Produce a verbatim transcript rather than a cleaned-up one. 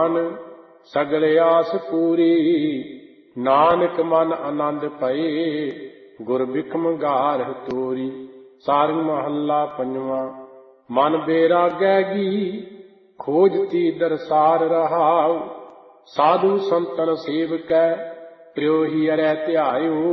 ਮਾਨ ਸਗਲ ਆਸ ਪੂਰੀ। ਨਾਨਕ ਮਨ ਆਨੰਦ ਪਏ ਗੁਰ ਬਿਖਮ ਗਾਰਹ ਤੋਰੀ। ਸਾਰੰਗ ਮਹੱਲਾ ਪੰਜਵਾਂ। ਮਨ ਬੇਰਾਗੈ ਗੀ ਖੋਜਤੀ ਦਰਸਾਰ ਰਹਾਉ। ਸਾਧੂ ਸੰਤਨ ਸੇਵਕੈ ਪ੍ਰਿਉ ਹੀ ਅਰੈ ਧਿਆਇਓ।